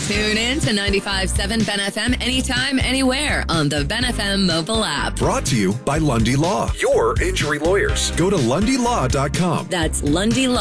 Tune in to 95.7 Ben FM anytime, anywhere on the Ben FM mobile app. Brought to you by Lundy Law, your injury lawyers. Go to LundyLaw.com. That's LundyLaw.com.